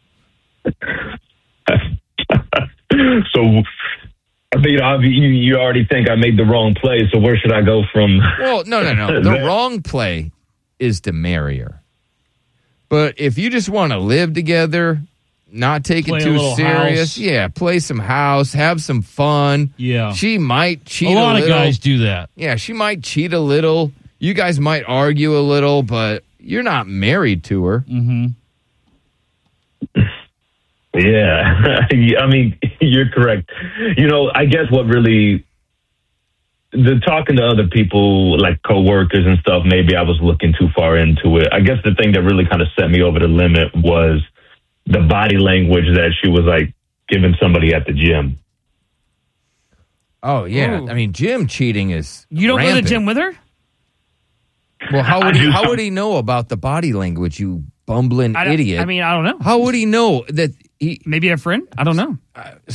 So, I mean, you already think I made the wrong play, so where should I go from? Well, no. The wrong play is to marry her. But if you just want to live together, not take it too serious, play some house, have some fun. Yeah. She might cheat a little. A lot of guys do that. Yeah, she might cheat a little. You guys might argue a little, but you're not married to her. Mm-hmm. Yeah. I mean, you're correct. I guess what really, talking to other people, like coworkers and stuff, maybe I was looking too far into it. I guess the thing that really kind of set me over the limit was the body language that she was like giving somebody at the gym. Oh, yeah. Ooh. I mean, gym cheating is You don't rampant. go to the gym with her? Well, how would he know about the body language, you bumbling idiot? I mean, I don't know. How would he know that he... Maybe a friend? I don't know.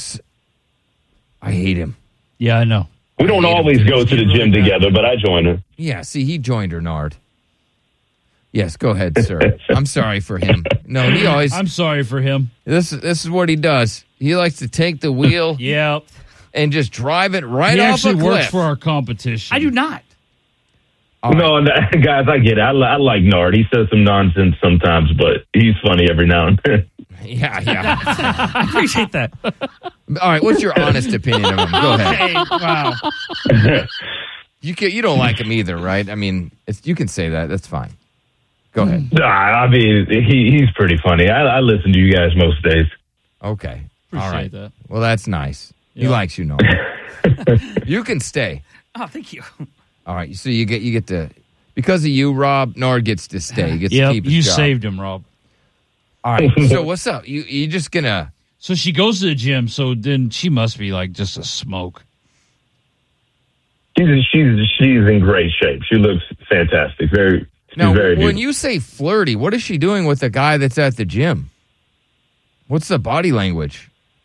I hate him. Yeah, I know. We don't always go to the gym together, but I join her. Yeah, see, he joined her, Nard. Yes, go ahead, sir. I'm sorry for him. No, he always... I'm sorry for him. This is what he does. He likes to take the wheel and just drive it right off a cliff. He actually works for our competition. I do not. No, guys, I get it. I like Nard. He says some nonsense sometimes, but he's funny every now and then. Yeah. I appreciate that. All right, what's your honest opinion of him? Go ahead. Wow. You don't like him either, right? I mean, you can say that. That's fine. Go ahead. I mean, he's pretty funny. I listen to you guys most days. Okay. Appreciate all right. that. Well, that's nice. He likes you, Nard. You can stay. Oh, thank you. All right. So you get to, because of you, Rob, Nard gets to stay. He gets to keep his you job. saved him, Rob. All right. So what's up? You just gonna? So she goes to the gym. So then she must be like just a smoke. She's in great shape. She looks fantastic. Very. Now, very when good. you say flirty, what is she doing with the guy that's at the gym? What's the body language?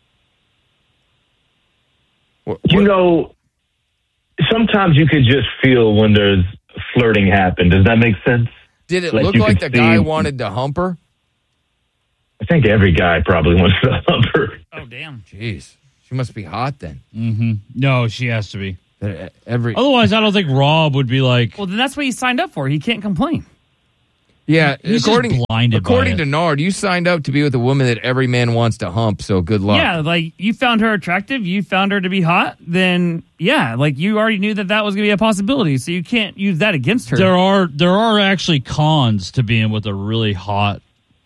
Sometimes you could just feel when there's flirting happen. Does that make sense? Did it look like the guy wanted to hump her? think every guy probably wants to hump her. Oh, damn. Jeez. She must be hot then. Mm-hmm. No, she has to be. Otherwise, I don't think Rob would be like... Well, then that's what he signed up for. He can't complain. Yeah, He's just blinded by according it. to Nard, you signed up to be with a woman that every man wants to hump, so good luck. Yeah, like, you found her attractive, you found her to be hot, then, yeah, like, you already knew that was going to be a possibility, so you can't use that against her. There are actually cons to being with a really hot,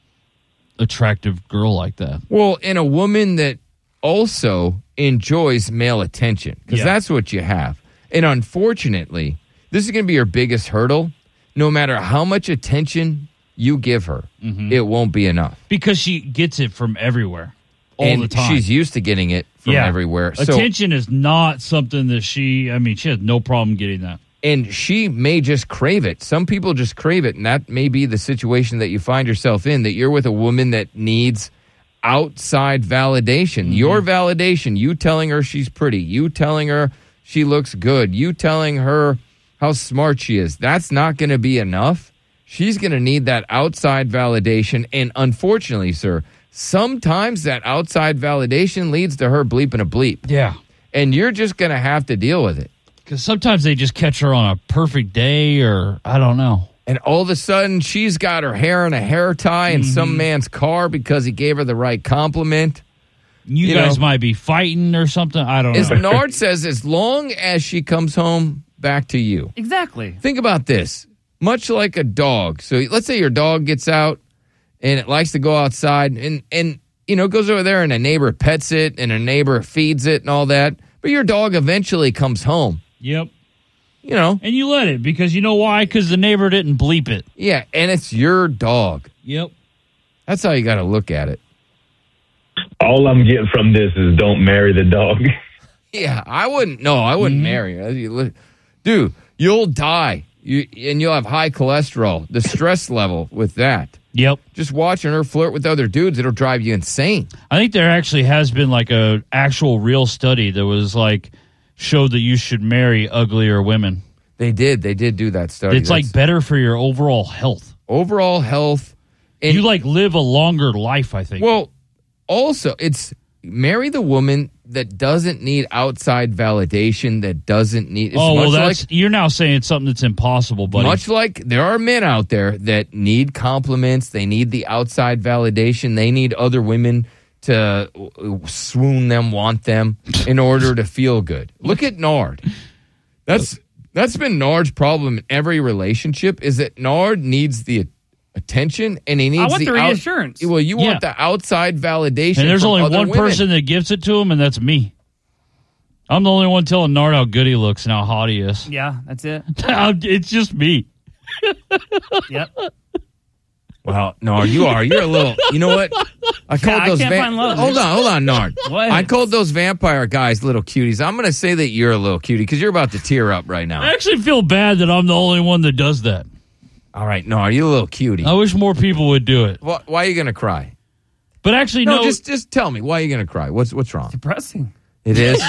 attractive girl like that. Well, and a woman that also enjoys male attention, because that's what you have. And unfortunately, this is going to be your biggest hurdle. No matter how much attention you give her, it won't be enough. Because she gets it from everywhere all the time. She's used to getting it from everywhere. So, attention is not something that she has no problem getting that. And she may just crave it. Some people just crave it, and that may be the situation that you find yourself in, that you're with a woman that needs outside validation. Your validation, you telling her she's pretty, you telling her she looks good, you telling her how smart she is. That's not going to be enough. She's going to need that outside validation. And unfortunately, sir, sometimes that outside validation leads to her bleeping a bleep. Yeah. And you're just going to have to deal with it. Because sometimes they just catch her on a perfect day or I don't know. And all of a sudden, she's got her hair in a hair tie in some man's car because he gave her the right compliment. You guys might be fighting or something. I don't know. As Nard says, as long as she comes home back to you. Exactly. Think about this. Much like a dog. So let's say your dog gets out and it likes to go outside and goes over there and a neighbor pets it and a neighbor feeds it and all that. But your dog eventually comes home. Yep. And you let it because you know why? Because the neighbor didn't bleep it. Yeah, and it's your dog. Yep. That's how you got to look at it. All I'm getting from this is don't marry the dog. Yeah, I wouldn't marry her. Dude, you'll die. And you'll have high cholesterol. The stress level with that. Yep. Just watching her flirt with other dudes, it'll drive you insane. I think there actually has been like a actual real study that was like showed that you should marry uglier women. They did do that study. It's like better for your overall health. And you like live a longer life, I think. Well, also, it's marry the woman that doesn't need outside validation, that doesn't need... you're now saying something that's impossible, buddy. Much like there are men out there that need compliments, they need the outside validation, they need other women to swoon them, want them, in order to feel good. Look at Nard. That's been Nard's problem in every relationship, is that Nard needs the attention and he needs the reassurance. Well, you want the outside validation. And there's from only other one women. person that gives it to him, and that's me. I'm the only one telling Nard how good he looks and how hot he is. Yeah, that's it. It's just me. Yep. Well, Nard, you're a little. You know what? I called those. Hold on, Nard. What? I called those vampire guys little cuties. I'm going to say that you're a little cutie because you're about to tear up right now. I actually feel bad that I'm the only one that does that. All right, Nard, you a little cutie. I wish more people would do it. Why are you going to cry? But actually, no. Just tell me, why are you going to cry? What's wrong? Depressing. It is.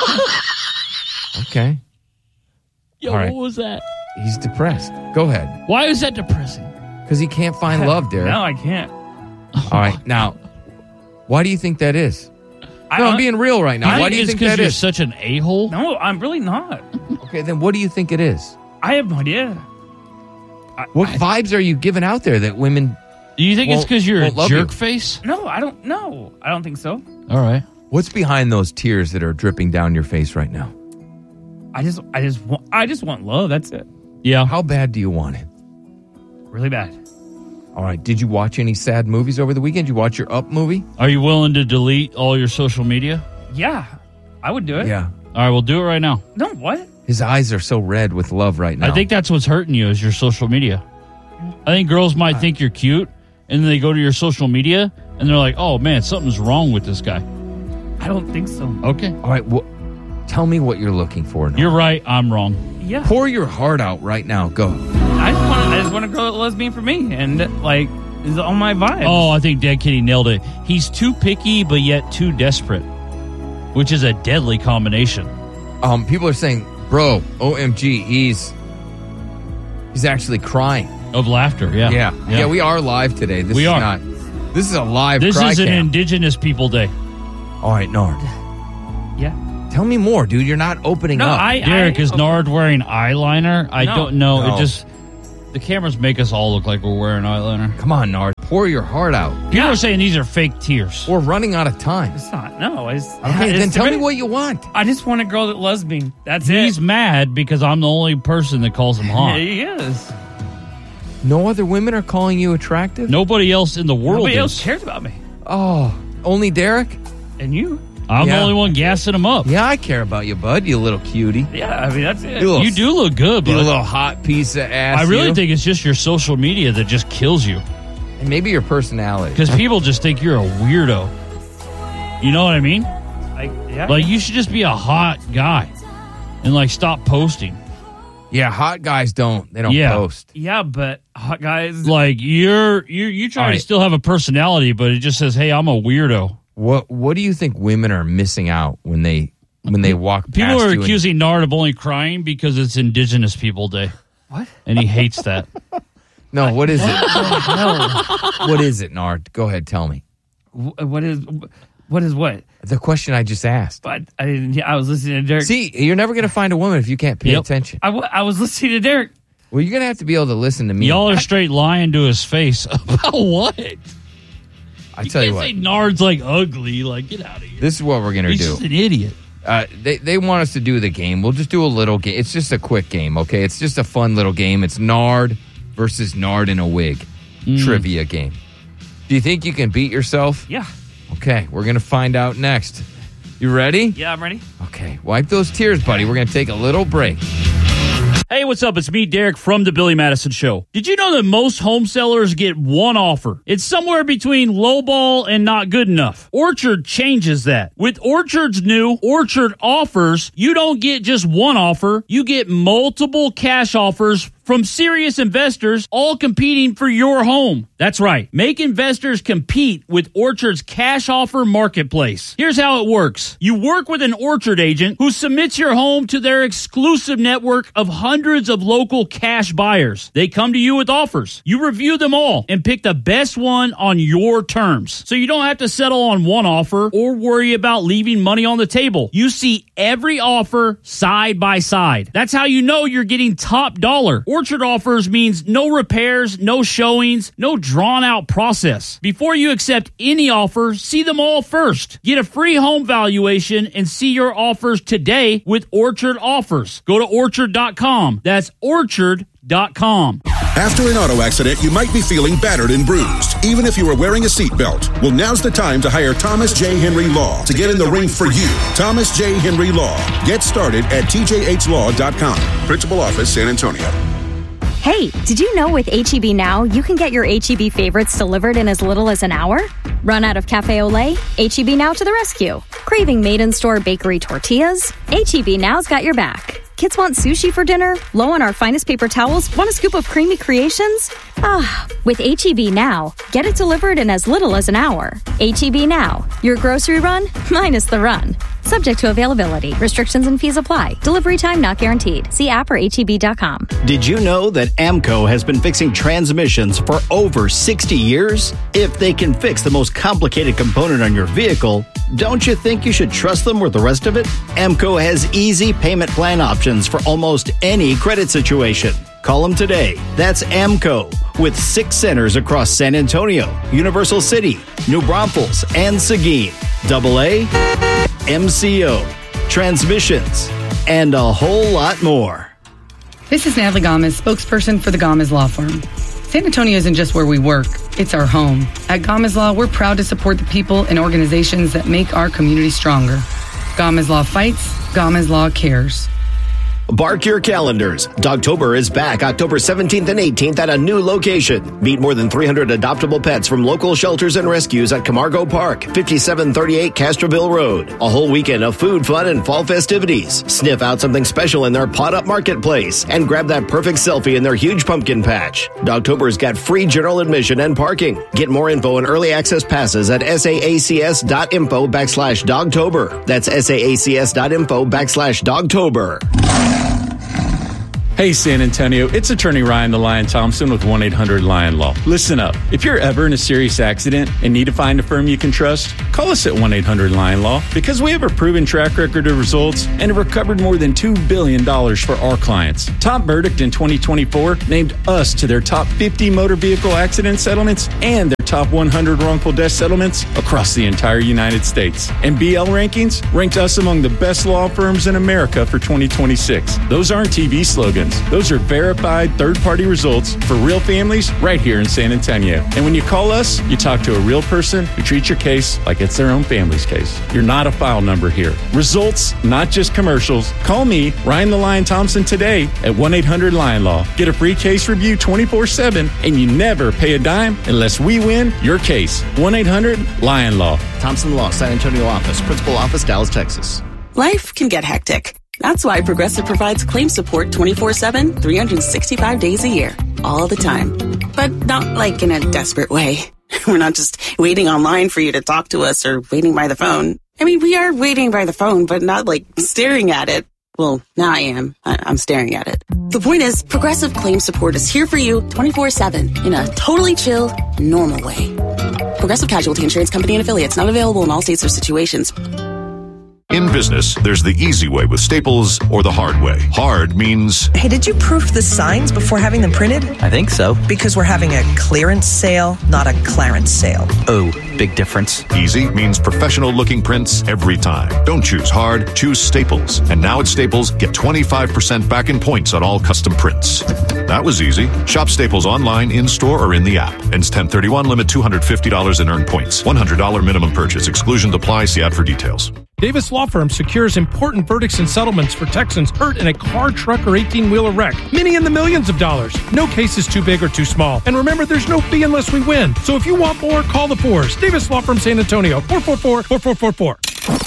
Okay. Yo, all right. What was that? He's depressed. Go ahead. Why is that depressing? Because he can't find love, Derek. No, I can't. All right, now, why do you think that is? I'm being real right now. Why do you think that is? Because you're such an a-hole? No, I'm really not. Okay, then what do you think it is? I have no idea. What vibes are you giving out there that women... Do you think it's because you're a jerk you? face? No, I don't know. I don't think so. All right. What's behind those tears that are dripping down your face right now? I just want love. That's it. Yeah. How bad do you want it? Really bad. All right. Did you watch any sad movies over the weekend? Did you watch your Up movie? Are you willing to delete all your social media? Yeah, I would do it. Yeah. All right, we'll do it right now. No, what? His eyes are so red with love right now. I think that's what's hurting you is your social media. I think girls might think you're cute, and then they go to your social media, and they're like, oh, man, something's wrong with this guy. I don't think so. Okay. All right, well, tell me what you're looking for now. You're right. I'm wrong. Yeah. Pour your heart out right now. Go. I just want a girl that loves me for me, and, like, is on my vibe. Oh, I think Dead Kitty nailed it. He's too picky, but yet too desperate, which is a deadly combination. People are saying, bro, OMG, he's actually crying. Of laughter, yeah. Yeah, we are live today. This we is are. not This is a live This cry is an cam. Indigenous People Day. All right, Nard. Yeah. Tell me more, dude. You're not opening up. Derek, is Nard wearing eyeliner? I No. don't know. No. It just... The cameras make us all look like we're wearing eyeliner. Come on, Nard. Pour your heart out. People are saying these are fake tears. We're running out of time. It's not. No. Okay, then tell me what you want. I just want a girl that loves me. That's He's it. mad because I'm the only person that calls him hot. Yeah, he is. No other women are calling you attractive? Nobody else in the world Nobody is. else cares about me. Oh, only Derek? And you? I'm the Yeah. only one gassing him up. Yeah, I care about you, bud. You little cutie. Yeah, I mean, that's it. You do look good, You but little hot piece of ass. I really you. think it's just your social media that just kills you. And maybe your personality. Because people just think you're a weirdo. You know what I mean? Yeah. Like, you should just be a hot guy and, like, stop posting. Yeah, hot guys don't. They don't Yeah. post. Yeah, but hot guys. Like, you try All to right. still have a personality, but it just says, hey, I'm a weirdo. What do you think women are missing out when they walk past People are you? accusing Nard of only crying because it's Indigenous People Day. What? And he hates that. No, what is it? No. What is it, Nard? Go ahead, tell me. What is what? The question I just asked. But I didn't. I was listening to Derek. See, you're never going to find a woman if you can't pay attention. I was listening to Derek. Well, you're going to have to be able to listen to me. Y'all are straight lying to his face. About what? I tell you can't what. say Nard's like ugly. Like, get out of here. This is what we're going to He's do. just an idiot. They want us to do the game. We'll just do a little game. It's just a quick game, okay? It's just a fun little game. It's Nard versus Nard in a wig trivia game. Do you think you can beat yourself? Yeah. Okay, we're going to find out next. You ready? Yeah, I'm ready. Okay, wipe those tears, buddy. We're going to take a little break. Hey, what's up? It's me, Derek, from The Billy Madison Show. Did you know that most home sellers get one offer? It's somewhere between lowball and not good enough. Orchard changes that. With Orchard's new Orchard Offers, you don't get just one offer. You get multiple cash offers from serious investors, all competing for your home. That's right. Make investors compete with Orchard's cash offer marketplace. Here's how it works. You work with an Orchard agent who submits your home to their exclusive network of hundreds of local cash buyers. They come to you with offers. You review them all and pick the best one on your terms. So you don't have to settle on one offer or worry about leaving money on the table. You see every offer side by side. That's how you know you're getting top dollar. Orchard Offers means no repairs, no showings, no drawn-out process. Before you accept any offer, see them all first. Get a free home valuation and see your offers today with Orchard Offers. Go to Orchard.com. That's Orchard.com. After an auto accident, you might be feeling battered and bruised, even if you were wearing a seatbelt. Well, now's the time to hire Thomas J. Henry Law to get in the ring for you. Thomas J. Henry Law. Get started at tjhlaw.com. Principal Office, San Antonio. Hey, did you know with H-E-B Now, you can get your H-E-B favorites delivered in as little as an hour? Run out of Cafe Olay? H-E-B Now to the rescue. Craving made-in-store bakery tortillas? H-E-B Now's got your back. Kids want sushi for dinner? Low on our finest paper towels? Want a scoop of creamy creations? Ah, with H-E-B Now, get it delivered in as little as an hour. H-E-B Now, your grocery run minus the run. Subject to availability. Restrictions and fees apply. Delivery time not guaranteed. See app or HEB.com. Did you know that AMCO has been fixing transmissions for over 60 years? If they can fix the most complicated component on your vehicle, don't you think you should trust them with the rest of it? AMCO has easy payment plan options for almost any credit situation. Call them today. That's AMCO, with 6 centers across San Antonio, Universal City, New Braunfels, and Seguin. AA, MCO, transmissions, and a whole lot more. This is Natalie Gomez, spokesperson for the Gomez Law Firm. San Antonio isn't just where we work, it's our home. At Gomez Law, we're proud to support the people and organizations that make our community stronger. Gomez Law fights, Gomez Law cares. Bark your calendars. Dogtober is back October 17th and 18th at a new location. Meet more than 300 adoptable pets from local shelters and rescues at Camargo Park, 5738 Castroville Road. A whole weekend of food, fun, and fall festivities. Sniff out something special in their pot-up marketplace and grab that perfect selfie in their huge pumpkin patch. Dogtober's got free general admission and parking. Get more info and early access passes at saacs.info/Dogtober. That's saacs.info/Dogtober. Hey, San Antonio, it's attorney Ryan the Lion Thompson with 1-800-LION Law. Listen up. If you're ever in a serious accident and need to find a firm you can trust, call us at 1-800-LION Law because we have a proven track record of results and have recovered more than $2 billion for our clients. Top Verdict in 2024 named us to their top 50 motor vehicle accident settlements and their top 100 wrongful death settlements across the entire United States. And BL Rankings ranked us among the best law firms in America for 2026. Those aren't TV slogans. Those are verified third-party results for real families right here in San Antonio. And when you call us, you talk to a real person who treats your case like it's their own family's case. You're not a file number here. Results, not just commercials. Call me, Ryan the Lion Thompson, today at 1-800-LION Law. Get a free case review 24/7, and you never pay a dime unless we win your case. 1-800-LION Law. Thompson Law, San Antonio office. Principal office, Dallas, Texas. Life can get hectic. That's why Progressive provides claim support 24/7, 365 days a year, all the time. But not like in a desperate way. We're not just waiting online for you to talk to us or waiting by the phone. I mean, we are waiting by the phone, but not like staring at it. Well, now I am. I'm staring at it. The point is, Progressive Claim Support is here for you 24/7 in a totally chill, normal way. Progressive Casualty Insurance Company and Affiliates, not available in all states or situations. In business, there's the easy way with Staples or the hard way. Hard means... Hey, did you proof the signs before having them printed? I think so. Because we're having a clearance sale, not a clarence sale. Oh, big difference. Easy means professional-looking prints every time. Don't choose hard, choose Staples. And now at Staples, get 25% back in points on all custom prints. That was easy. Shop Staples online, in-store, or in the app. Ends 10/31, limit $250 in earned points. $100 minimum purchase. Exclusions apply. See ad for details. Davis Law Firm secures important verdicts and settlements for Texans hurt in a car, truck, or 18-wheeler wreck. Many in the millions of dollars. No case is too big or too small. And remember, there's no fee unless we win. So if you want more, call the Fours. Davis Law Firm San Antonio, 444-4444.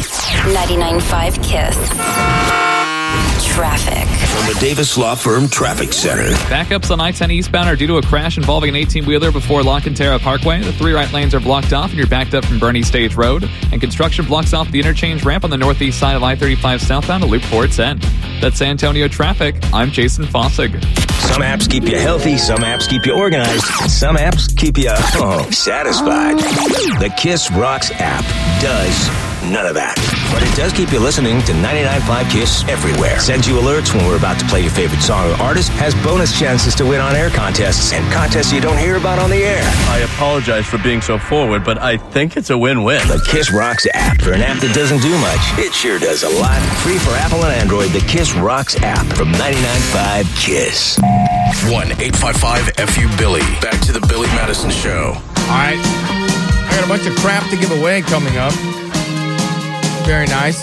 99.5 KISS. Traffic. From the Davis Law Firm Traffic Center. Backups on I-10 eastbound are due to a crash involving an 18-wheeler before La Cantera Parkway. The 3 right lanes are blocked off, and you're backed up from Bernie Stage Road. And construction blocks off the interchange ramp on the northeast side of I-35 southbound to Loop 410. That's San Antonio traffic. I'm Jason Fossig. Some apps keep you healthy. Some apps keep you organized. Some apps keep you satisfied. The KISS Rocks app does none of that. But it does keep you listening to 99.5 KISS everywhere. Sends you alerts when we're about to play your favorite song or artist. Has bonus chances to win on air contests and contests you don't hear about on the air. I apologize for being so forward, but I think it's a win-win. The KISS Rocks app. For an app that doesn't do much, it sure does a lot. Free for Apple and Android. The KISS Rocks app from 99.5 KISS. 1-855-FU-BILLY. Back to the Billy Madison Show. All right. I got a bunch of crap to give away coming up. Very nice.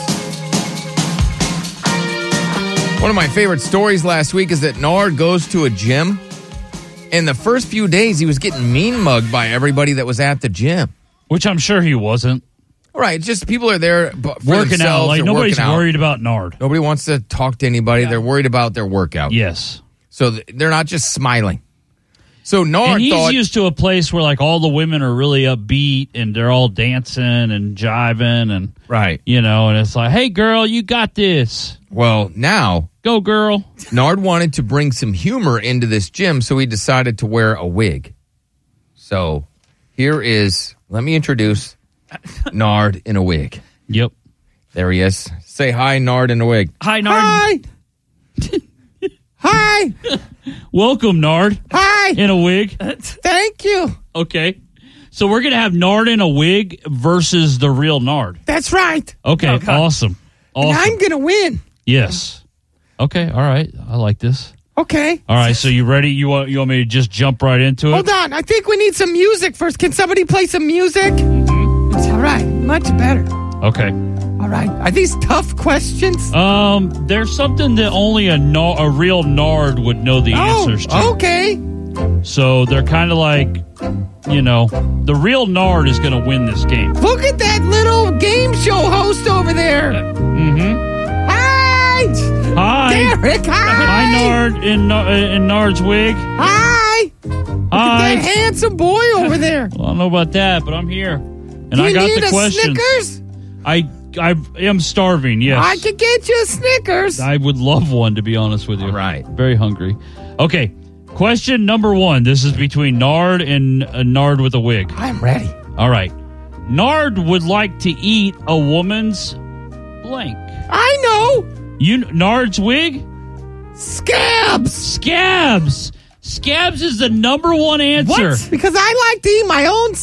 One of my favorite stories last week is that Nard goes to a gym. In the first few days, he was getting mean mugged by everybody that was at the gym. Which I'm sure he wasn't. Right, just people are there for working out. Like nobody's worried about Nard. Nobody wants to talk to anybody. Yeah. They're worried about their workout. Yes. So they're not just smiling. So Nard he's used to a place where like all the women are really upbeat and they're all dancing and jiving and right, and it's like, hey girl, you got this. Well, now go girl. Nard wanted to bring some humor into this gym, so he decided to wear a wig. So let me introduce Nard in a wig. Yep. There he is. Say hi, Nard in a wig. Hi, Nard. Hi. Hi. Welcome, Nard. Hi. In a wig. Thank you. Okay. So we're going to have Nard in a wig versus the real Nard. That's right. Okay, awesome. And I'm going to win. Yes. Okay, all right. I like this. Okay. All right, so you ready? You want me to just jump right into it? Hold on. I think we need some music first. Can somebody play some music? Mm-hmm. It's all right. Much better. Okay. All right. Are these tough questions? There's something that only a real Nard would know the answers to. Okay. So they're kind of like, the real Nard is going to win this game. Look at that little game show host over there. Mm-hmm. Hi. Hi. Derek, hi. Hi, Nard in Nard's wig. Hi. Look at that handsome boy over there. Well, I don't know about that, but I'm here. And Do you I got need the questions. Snickers? I am starving, yes. I could get you a Snickers. I would love one, to be honest with you. All right. Very hungry. Okay, question number 1. This is between Nard and Nard with a wig. I'm ready. All right. Nard would like to eat a woman's blank. I know. Nard's wig? Scabs. Scabs is the number 1 answer. What? Because I like to eat my own